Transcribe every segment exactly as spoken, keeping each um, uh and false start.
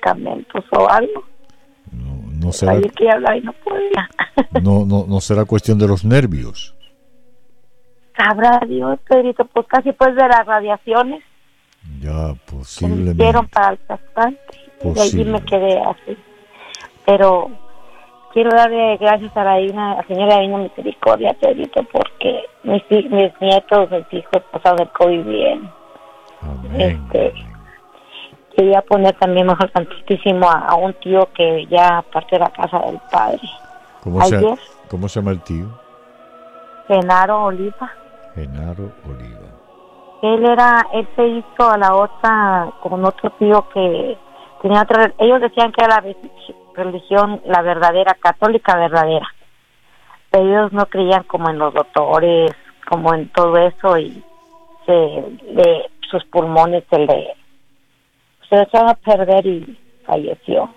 medicamentos o algo. No, no será, Ayer que hablar y no podía. no, no, no será cuestión de los nervios. Sabrá Dios, Pedrito, pues casi pues de las radiaciones Ya, que me posiblemente. hicieron para el trasplante. Y allí me Posible. quedé así. Pero quiero darle gracias a la Divina, a la Señora Divina Misericordia, Pedrito, porque mis, hi- mis nietos, mis hijos pasaron el COVID bien. Amén. Este, amén. quería poner también mejor tantísimo a, a un tío que ya partió de la casa del padre. ¿Cómo se, Ayer, ¿Cómo se llama el tío? Genaro Oliva. Genaro Oliva. Él era, él se hizo a la otra con otro tío que tenía otra, ellos decían que era la re- religión, la verdadera, católica verdadera. Pero ellos no creían como en los doctores, como en todo eso, y se le, sus pulmones se le se echaron a perder y falleció.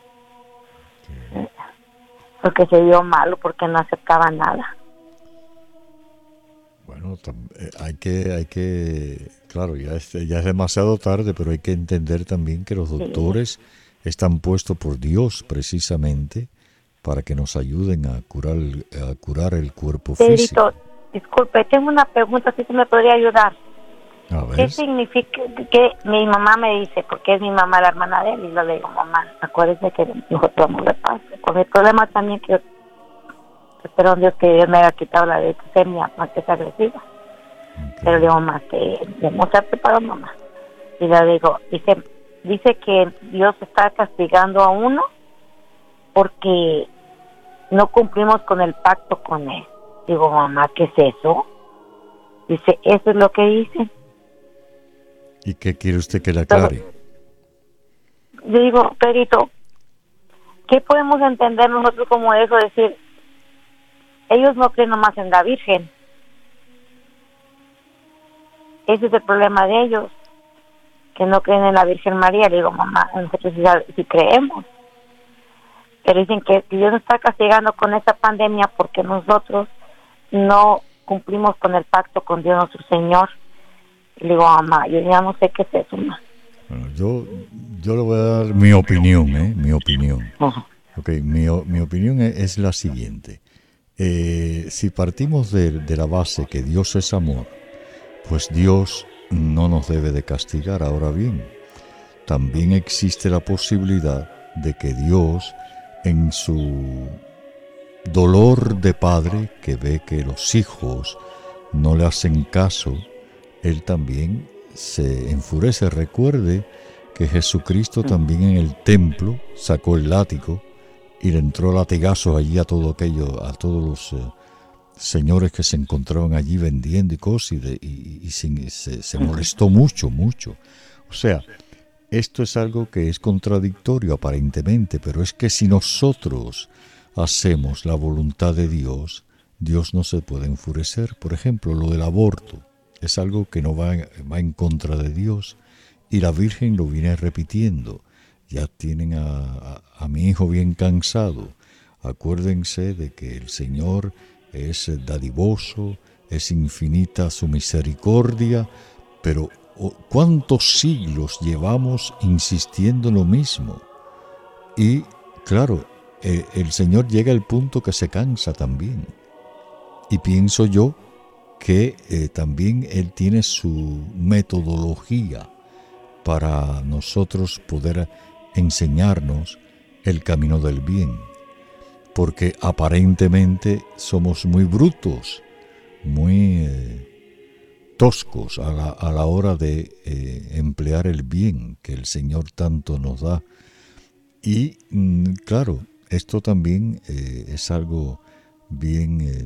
Porque se vio malo, porque no aceptaba nada. Bueno, tam- eh, hay que, hay que, claro, ya es, ya es demasiado tarde, pero hay que entender también que los doctores están puestos por Dios precisamente para que nos ayuden a curar, el- a curar el cuerpo físico. Pedrito, disculpe, tengo una pregunta, si usted me podría ayudar. A ¿Qué ver, significa que mi mamá me dice, porque es mi mamá la hermana de él, y yo le digo, mamá, acuérdese que nosotros vamos de paz? Con el problema también que espero en Dios que Dios me haya quitado la leucemia, más que es agresiva. Pero le digo, mamá, que demostrarte para mamá. Y le digo, dice, dice que Dios está castigando a uno porque no cumplimos con el pacto con él. Digo, mamá, ¿qué es eso? Dice, eso es lo que dice. ¿y qué quiere usted que le aclare? Yo digo, Pedrito, ¿qué podemos entender nosotros como eso? Decir, ellos no creen nomás en la Virgen. Ese es el problema de ellos, que no creen en la Virgen María. Le digo, mamá, nosotros sí, sí creemos. Pero dicen que Dios nos está castigando con esta pandemia porque nosotros no cumplimos con el pacto con Dios nuestro Señor. Y le digo, mamá, yo ya no sé qué es eso, mamá. Bueno, yo, yo le voy a dar mi opinión, ¿eh? Mi opinión. Ajá. Ok, mi, o- mi opinión es, es la siguiente. Eh, si partimos de, de la base que Dios es amor, pues Dios no nos debe de castigar. Ahora bien, también existe la posibilidad de que Dios, en su dolor de padre, que ve que los hijos no le hacen caso, Él también se enfurece. Recuerde que Jesucristo también en el templo sacó el látigo y le entró latigazos allí a todo aquello, a todos los eh, señores que se encontraban allí vendiendo y cosas, y, de, y, y sin- se, se molestó mucho, mucho. O sea, esto es algo que es contradictorio aparentemente, pero es que si nosotros hacemos la voluntad de Dios, Dios no se puede enfurecer. Por ejemplo, lo del aborto es algo que no va, va en contra de Dios, y la Virgen lo viene repitiendo. Ya tienen a, a, a mi hijo bien cansado. Acuérdense de que el Señor es dadivoso, es infinita su misericordia, pero oh, ¿cuántos siglos llevamos insistiendo en lo mismo? Y claro, eh, el Señor llega al punto que se cansa también. Y pienso yo que eh, también Él tiene su metodología para nosotros poder enseñarnos el camino del bien, porque aparentemente somos muy brutos, muy eh, toscos a la, a la hora de eh, emplear el bien que el Señor tanto nos da. Y mm, claro, esto también eh, es algo bien eh,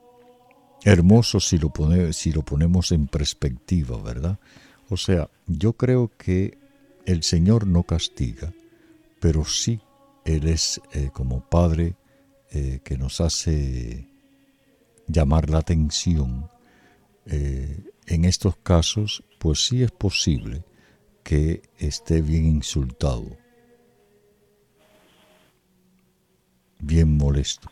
hermoso si lo, pone, si lo ponemos en perspectiva, ¿verdad? O sea, yo creo que el Señor no castiga, pero sí Él es eh, como Padre eh, que nos hace llamar la atención. Eh, en estos casos, pues sí es posible que esté bien insultado, bien molesto.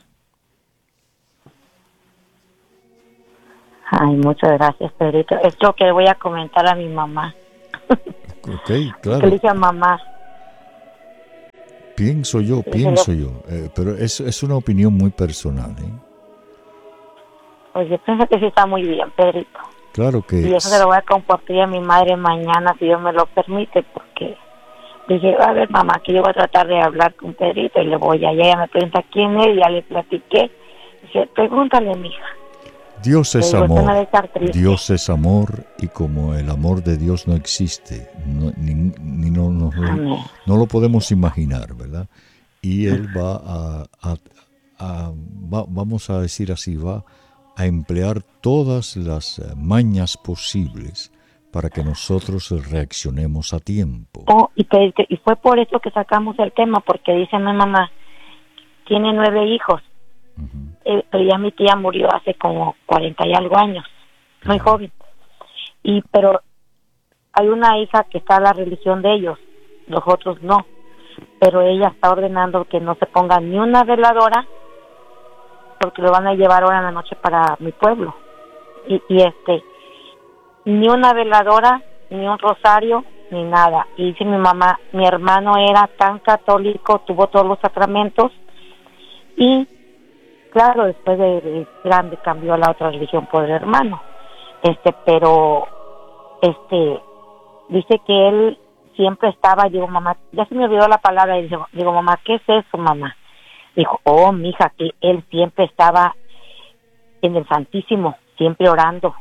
Ay, muchas gracias, Pedrito. Es lo que voy a comentar a mi mamá. Ok, Que claro. le dije a mamá, pienso yo, pienso yo, eh, pero es, es una opinión muy personal, ¿eh? Pues yo pienso que sí está muy bien, Pedrito. Claro que... Y eso se lo voy a compartir a mi madre mañana, si Dios me lo permite, porque dije, a ver, mamá, que yo voy a tratar de hablar con Pedrito, y le voy a, ella me pregunta quién es, y ya le platiqué. Dije, pregúntale, mija. Dios es digo, amor, no Dios es amor, y como el amor de Dios no existe, no, ni, ni no, no, no, no lo podemos imaginar, ¿verdad? Y Él va a, a, a va, vamos a decir así, va a emplear todas las mañas posibles para que nosotros reaccionemos a tiempo. Oh, y, te, y fue por eso que sacamos el tema, porque dice mi mamá, tiene nueve hijos, uh-huh. eh, pero ya mi tía murió hace como cuarenta y algo años, muy uh-huh. joven, y pero hay una hija que está en la religión de ellos, los otros no, pero ella está ordenando que no se ponga ni una veladora, porque lo van a llevar ahora en la noche para mi pueblo, y, y este ni una veladora, ni un rosario, ni nada. Y dice mi mamá, mi hermano era tan católico, tuvo todos los sacramentos, y claro, después de, de grande cambió a la otra religión por el hermano, este pero este dice que él siempre estaba, digo, mamá, ya se me olvidó la palabra, y digo, digo mamá, ¿qué es eso, mamá? Dijo, oh, mija, que él siempre estaba en el Santísimo, siempre orando.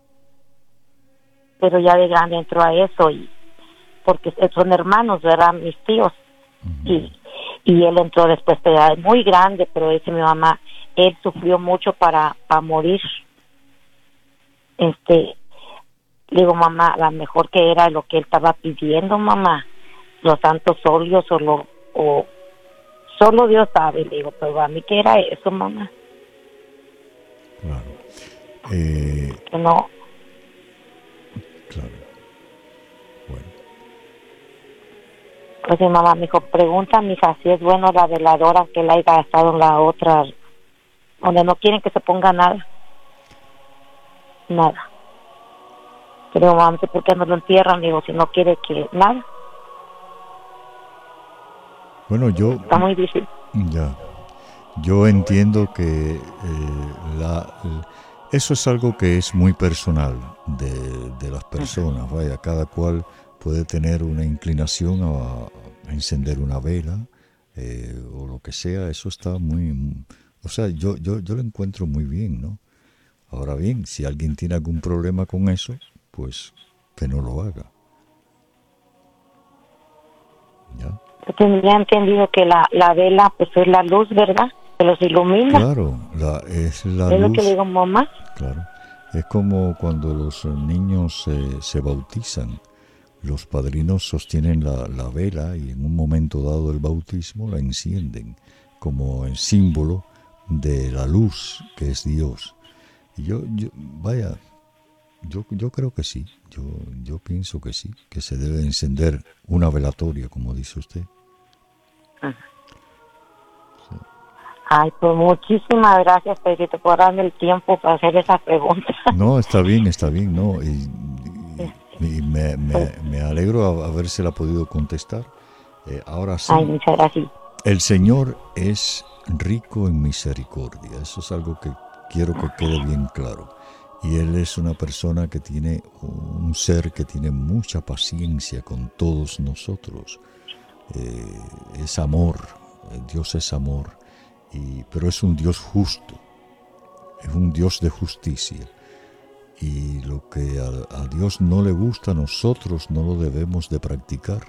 Pero ya de grande entró a eso, y porque son hermanos, ¿verdad? Mis tíos. Uh-huh. Y, y él entró después de edad muy grande, pero dice mi mamá, él sufrió mucho para, para morir. Este, digo, mamá, la mejor que era lo que él estaba pidiendo, mamá, los santos óleos o lo, o solo Dios sabe, le digo, pero a mí qué era eso, mamá. Claro. Eh... Que no. Claro. Bueno. Pues mi mamá me dijo, pregunta, mija, si es bueno la veladora que la haya gastado en la otra, donde no quieren que se ponga nada. Nada. Pero mamá, no sé por qué no lo entierran, digo, si no quiere que nada. Bueno, yo... Está muy difícil. Ya. Yo entiendo que eh, la... El, eso es algo que es muy personal de, de las personas, vaya, cada cual puede tener una inclinación a, a encender una vela eh, o lo que sea, eso está muy, o sea, yo, yo, yo lo encuentro muy bien, ¿no? Ahora bien, si alguien tiene algún problema con eso, pues que no lo haga. ¿Ya? Yo tenía entendido que la, la vela pues es la luz, ¿verdad? Que los ilumina. Claro, la, es la es luz. Es lo que le digo, mamá. Claro, es como cuando los niños eh, se bautizan, los padrinos sostienen la, la vela y en un momento dado del bautismo la encienden como el símbolo de la luz que es Dios. Y yo, yo vaya, yo, yo creo que sí, yo, yo pienso que sí, que se debe encender una velatoria, como dice usted. Ajá. Ay, pues muchísimas gracias, Pedrito, por darme el tiempo para hacer esa pregunta. No, está bien, está bien, no, y, y, y me, me, me alegro a habérsela podido contestar. Eh, ahora sí. Ay, muchas gracias. El Señor es rico en misericordia, eso es algo que quiero que quede bien claro. Y Él es una persona que tiene, un ser que tiene mucha paciencia con todos nosotros. Eh, es amor, Dios es amor. Y, pero es un Dios justo, es un Dios de justicia, y lo que a, a Dios no le gusta, nosotros no lo debemos de practicar.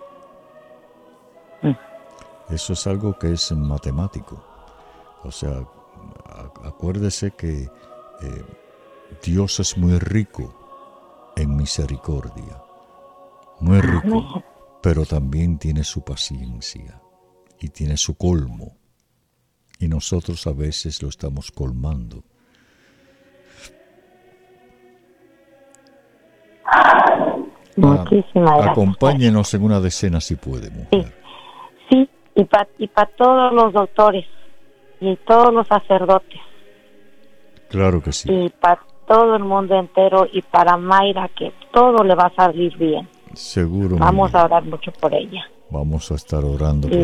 Eso es algo que es matemático, o sea, a, acuérdese que eh, Dios es muy rico en misericordia, muy rico, pero también tiene su paciencia y tiene su colmo. Y nosotros a veces lo estamos colmando. Muchísimas gracias. Acompáñenos en una decena si puede, mujer. Sí, sí, y para y pa todos los doctores y todos los sacerdotes. Claro que sí. Y para todo el mundo entero, y para Mayra, que todo le va a salir bien. Seguro. Vamos a orar mucho por ella. Vamos a estar orando. Sí. Por